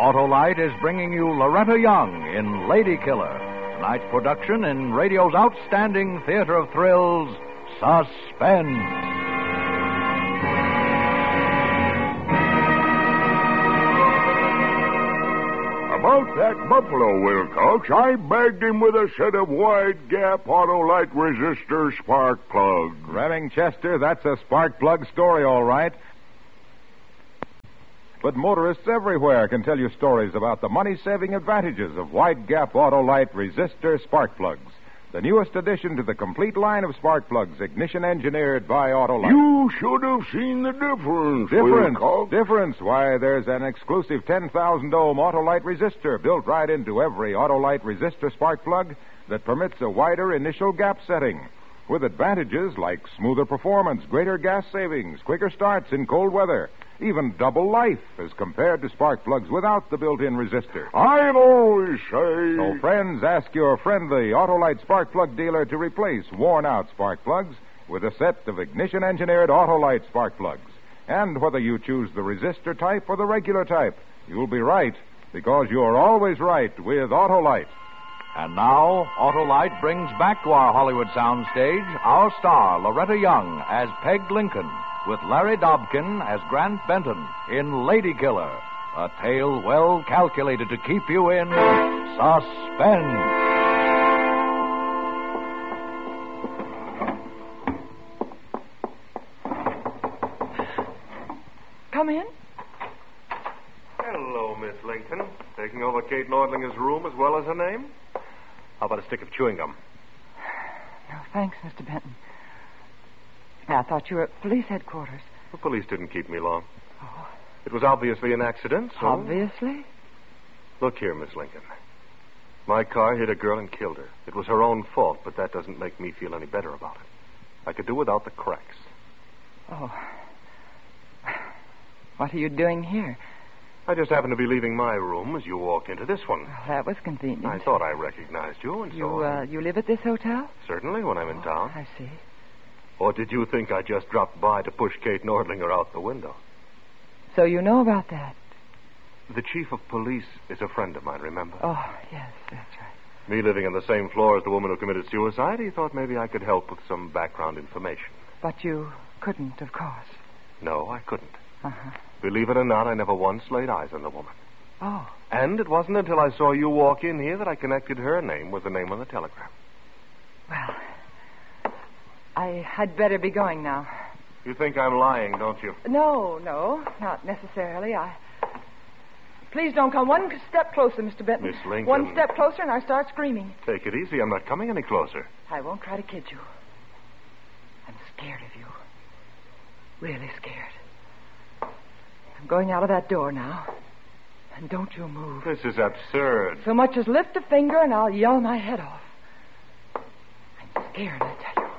Autolite is bringing you Loretta Young in Lady Killer, tonight's production in radio's outstanding theater of thrills, Suspense. About that buffalo, Wilcox, I bagged him with a set of wide-gap Autolite resistor spark plugs. Remingchester, that's a spark plug story, all right. But motorists everywhere can tell you stories about the money-saving advantages of wide-gap Autolite resistor spark plugs. The newest addition to the complete line of spark plugs, ignition-engineered by Autolite. You should have seen the difference, Wilcox. Difference? Why, there's an exclusive 10,000-ohm Autolite resistor built right into every Autolite resistor spark plug that permits a wider initial gap setting, with advantages like smoother performance, greater gas savings, quicker starts in cold weather, even double life as compared to spark plugs without the built-in resistor. I always say... So, friends, ask your friendly Autolite spark plug dealer to replace worn-out spark plugs with a set of ignition-engineered Autolite spark plugs. And whether you choose the resistor type or the regular type, you'll be right, because you're always right with Autolite. And now, Autolite brings back to our Hollywood soundstage our star, Loretta Young, as Peg Lincoln, with Larry Dobkin as Grant Benton in Lady Killer, a tale well calculated to keep you in suspense. Come in. Hello, Miss Lincoln. Taking over Kate Nordlinger's room as well as her name? How about a stick of chewing gum? No, thanks, Mr. Benton. I thought you were at police headquarters. The police didn't keep me long. Oh. It was obviously an accident, so... Obviously? Look here, Miss Lincoln. My car hit a girl and killed her. It was her own fault, but that doesn't make me feel any better about it. I could do without the cracks. Oh. What are you doing here? I just happened to be leaving my room as you walked into this one. Well, that was convenient. I thought I recognized you, and so... You live at this hotel? Certainly, when I'm in town. I see. Or did you think I just dropped by to push Kate Nordlinger out the window? So you know about that? The chief of police is a friend of mine, remember? Oh, yes, that's right. Me living on the same floor as the woman who committed suicide, he thought maybe I could help with some background information. But you couldn't, of course. No, I couldn't. Uh-huh. Believe it or not, I never once laid eyes on the woman. Oh. And it wasn't until I saw you walk in here that I connected her name with the name on the telegram. Well, I'd better be going now. You think I'm lying, don't you? No, not necessarily. Please don't come one step closer, Mr. Benton. Miss Lincoln. One step closer and I start screaming. Take it easy. I'm not coming any closer. I won't try to kid you. I'm scared of you. Really scared. I'm going out of that door now. And don't you move. This is absurd. So much as lift a finger and I'll yell my head off. I'm scared, I tell you.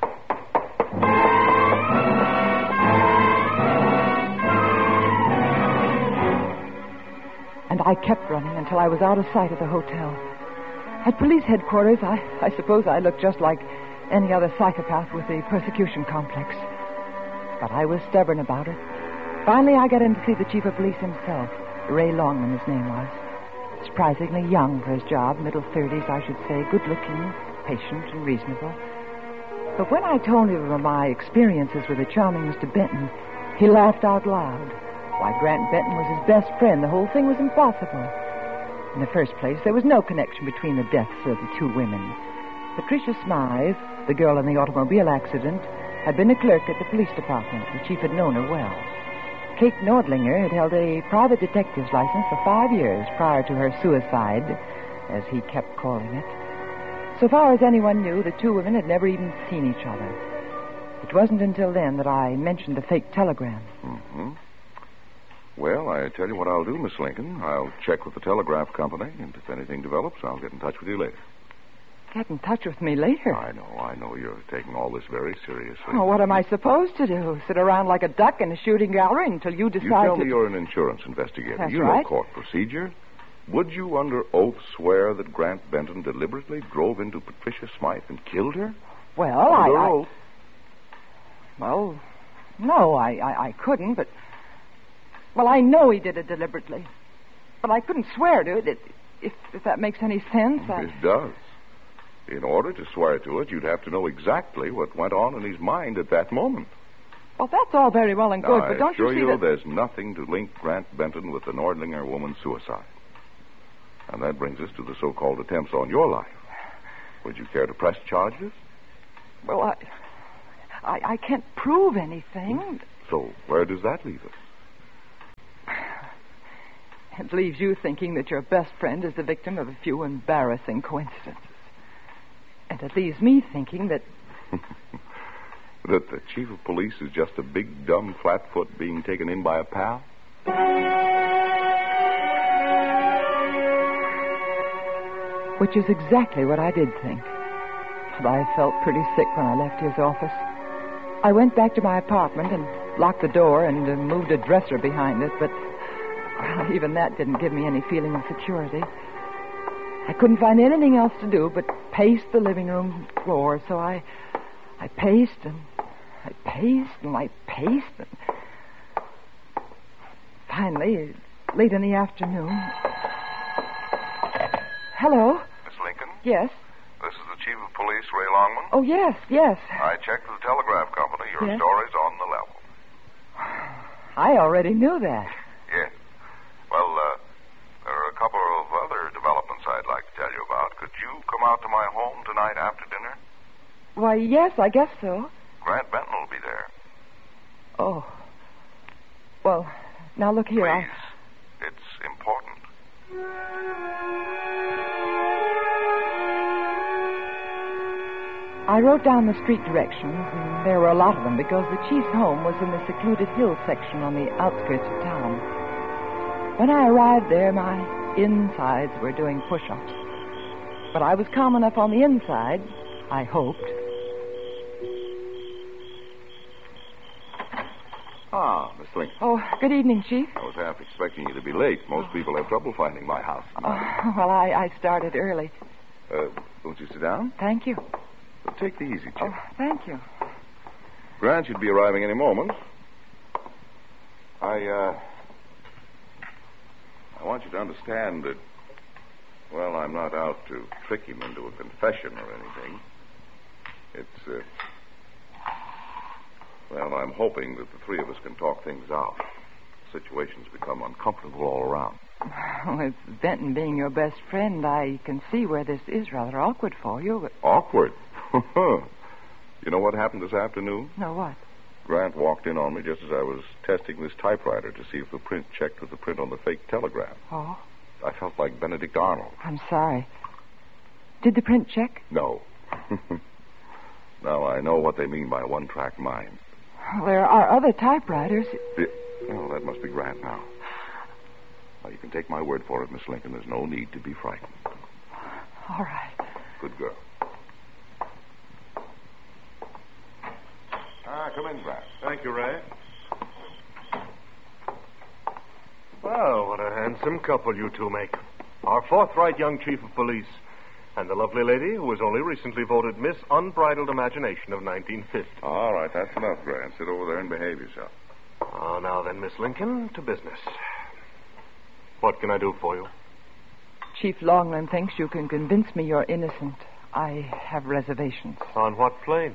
And I kept running until I was out of sight of the hotel. At police headquarters, I suppose I looked just like any other psychopath with a persecution complex. But I was stubborn about it. Finally, I got in to see the chief of police himself. Ray Longman, his name was. Surprisingly young for his job, middle 30s, I should say, good-looking, patient, and reasonable. But when I told him of my experiences with the charming Mr. Benton, he laughed out loud. Why, Grant Benton was his best friend. The whole thing was impossible. In the first place, there was no connection between the deaths of the two women. Patricia Smythe, the girl in the automobile accident, had been a clerk at the police department. The chief had known her well. Kate Nordlinger had held a private detective's license for 5 years prior to her suicide, as he kept calling it. So far as anyone knew, the two women had never even seen each other. It wasn't until then that I mentioned the fake telegram. Mm-hmm. Well, I tell you what I'll do, Miss Lincoln. I'll check with the telegraph company, and if anything develops, I'll get in touch with you later. Get in touch with me later? I know. You're taking all this very seriously. Oh, what am I supposed to do? Sit around like a duck in a shooting gallery until you decide You tell me you're an insurance investigator. That's you right. know court procedure. Would you, under oath, swear that Grant Benton deliberately drove into Patricia Smythe and killed her? Well, Under oath. Well, no, I couldn't, but... Well, I know he did it deliberately. But I couldn't swear to it, if that makes any sense. It does. In order to swear to it, you'd have to know exactly what went on in his mind at that moment. Well, that's all very well and good, Now, but don't you I see assure you that... there's nothing to link Grant Benton with the Nordlinger woman's suicide. And that brings us to the so-called attempts on your life. Would you care to press charges? Well, I can't prove anything. So where does that leave us? It leaves you thinking that your best friend is the victim of a few embarrassing coincidences. And it leaves me thinking that... That the chief of police is just a big, dumb flatfoot being taken in by a pal? Which is exactly what I did think. But I felt pretty sick when I left his office. I went back to my apartment and locked the door and moved a dresser behind it, but even that didn't give me any feeling of security. I couldn't find anything else to do but pace the living room floor, so I paced and I paced and I paced. And finally, late in the afternoon... Hello? Miss Lincoln? Yes? This is the chief of police, Ray Longman. Oh, yes. I checked with the telegraph company. Your Yes? story's on the level. I already knew that. Yes. Well, there are a couple of other developments I'd like to tell you about. Could you come out to my home tonight after dinner? Why, yes, I guess so. Grant Benton will be there. Oh. Well, now look here. Please. It's important. I wrote down the street directions, and there were a lot of them because the chief's home was in the secluded hill section on the outskirts of town. When I arrived there, my insides were doing push-ups. But I was calm enough on the inside, I hoped. Ah, Miss Lincoln. Oh, good evening, Chief. I was half expecting you to be late. Most people have trouble finding my house tonight. Well, I started early. Won't you sit down? Thank you. Take the easy chair. Oh, thank you. Grant should be arriving any moment. I want you to understand that, well, I'm not out to trick him into a confession or anything. It's, well, I'm hoping that the three of us can talk things out. The situation's become uncomfortable all around. With Benton being your best friend, I can see where this is rather awkward for you, but... Awkward? You know what happened this afternoon? No, what? Grant walked in on me just as I was testing this typewriter to see if the print checked with the print on the fake telegram. Oh? I felt like Benedict Arnold. I'm sorry. Did the print check? No. Now I know what they mean by one-track mind. There are other typewriters. Oh, that must be Grant now. Now, you can take my word for it, Miss Lincoln. There's no need to be frightened. All right. Good girl. Come in, Grant. Thank you, Ray. Well, what a handsome couple you two make. Our forthright young chief of police and the lovely lady who was only recently voted Miss Unbridled Imagination of 1950. All right, that's enough, Grant. Sit over there and behave yourself. Oh, now then, Miss Lincoln, to business. What can I do for you? Chief Longman thinks you can convince me you're innocent. I have reservations. On what plane?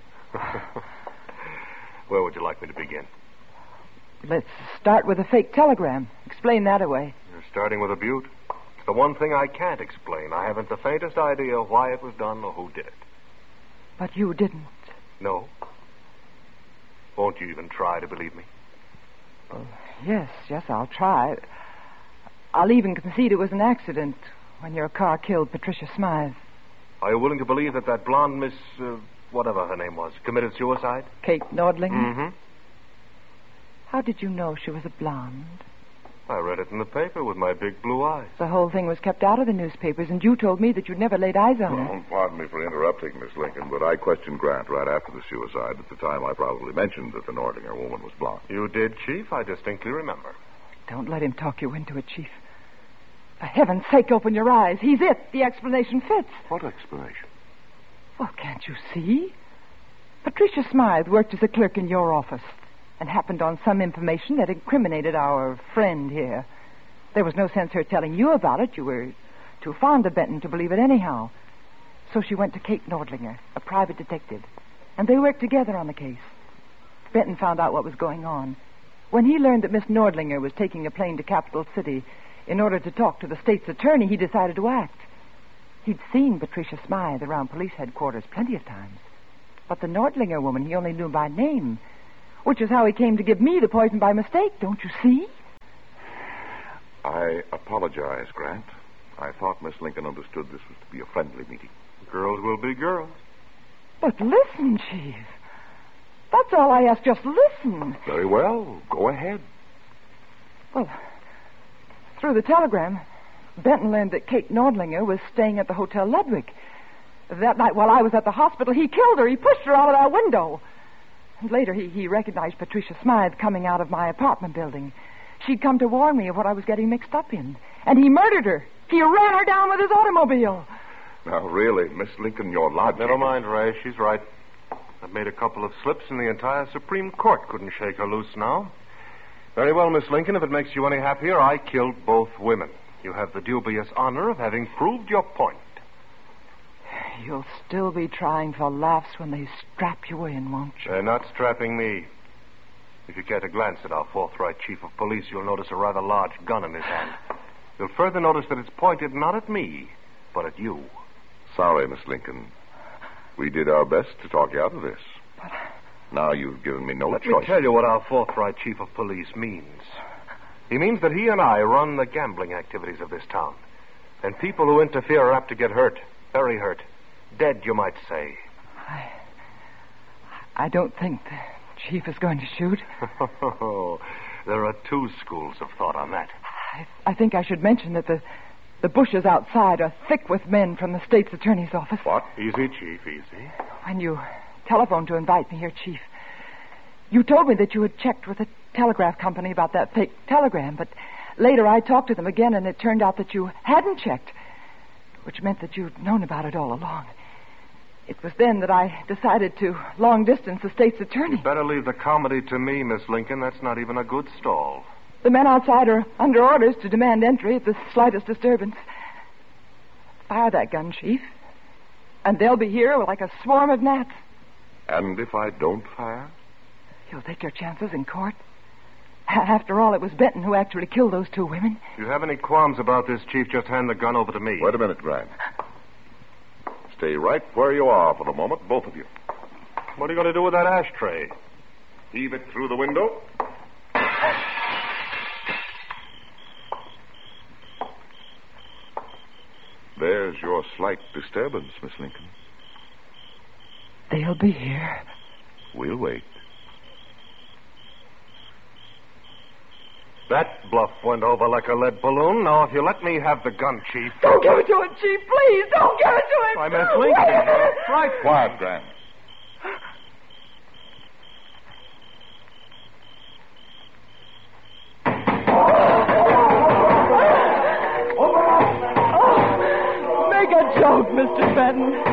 Where would you like me to begin? Let's start with a fake telegram. Explain that away. You're starting with a butte? It's the one thing I can't explain. I haven't the faintest idea why it was done or who did it. But you didn't. No? Won't you even try to believe me? Yes, I'll try. I'll even concede it was an accident when your car killed Patricia Smythe. Are you willing to believe that blonde Miss, whatever her name was, committed suicide? Kate Nordlinger? Mm-hmm. How did you know she was a blonde? I read it in the paper with my big blue eyes. The whole thing was kept out of the newspapers, and you told me that you'd never laid eyes on her. Well, pardon me for interrupting, Miss Lincoln, but I questioned Grant right after the suicide. At the time, I probably mentioned that the Nordlinger woman was blonde. You did, Chief. I distinctly remember. Don't let him talk you into it, Chief. For heaven's sake, open your eyes. He's it. The explanation fits. What explanation? Well, can't you see? Patricia Smythe worked as a clerk in your office and happened on some information that incriminated our friend here. There was no sense her telling you about it. You were too fond of Benton to believe it anyhow. So she went to Kate Nordlinger, a private detective, and they worked together on the case. Benton found out what was going on. When he learned that Miss Nordlinger was taking a plane to Capital City in order to talk to the state's attorney, he decided to act. He'd seen Patricia Smythe around police headquarters plenty of times. But the Nordlinger woman he only knew by name, which is how he came to give me the poison by mistake, don't you see? I apologize, Grant. I thought Miss Lincoln understood this was to be a friendly meeting. Girls will be girls. But listen, Chief. That's all I ask. Just listen. Very well. Go ahead. Well, through the telegram, Benton learned that Kate Nordlinger was staying at the Hotel Ludwig. That night while I was at the hospital, he killed her. He pushed her out of that window. And later he recognized Patricia Smythe coming out of my apartment building. She'd come to warn me of what I was getting mixed up in. And he murdered her. He ran her down with his automobile. Now, really, Miss Lincoln, your logic... Never mind, Ray. She's right. I've made a couple of slips, and the entire Supreme Court couldn't shake her loose now. Very well, Miss Lincoln, if it makes you any happier, I killed both women. You have the dubious honor of having proved your point. You'll still be trying for laughs when they strap you in, won't you? They're not strapping me. If you care to glance at our forthright chief of police, you'll notice a rather large gun in his hand. You'll further notice that it's pointed not at me, but at you. Sorry, Miss Lincoln. We did our best to talk you out of this. Now you've given me no choice. Let me tell you what our forthright chief of police means. He means that he and I run the gambling activities of this town. And people who interfere are apt to get hurt. Very hurt. Dead, you might say. I don't think the chief is going to shoot. There are two schools of thought on that. I think I should mention that the bushes outside are thick with men from the state's attorney's office. What? Easy, Chief, easy. When you telephoned to invite me here, Chief, you told me that you had checked with the telegraph company about that fake telegram, but later I talked to them again, and it turned out that you hadn't checked, which meant that you'd known about it all along. It was then that I decided to long-distance the state's attorney. You'd better leave the comedy to me, Miss Lincoln. That's not even a good stall. The men outside are under orders to demand entry at the slightest disturbance. Fire that gun, Chief, and they'll be here like a swarm of gnats. And if I don't fire? You'll take your chances in court. After all, it was Benton who actually killed those two women. If you have any qualms about this, Chief, just hand the gun over to me. Wait a minute, Grant. Stay right where you are for the moment, both of you. What are you going to do with that ashtray? Heave it through the window. There's your slight disturbance, Miss Lincoln. They'll be here. We'll wait. That bluff went over like a lead balloon. Now, if you let me have the gun, Chief... Don't give it to him, Chief, please! Don't give it to him! Why, Miss Lincoln, right. Quiet, Grant. Make a joke, Mr. Benton.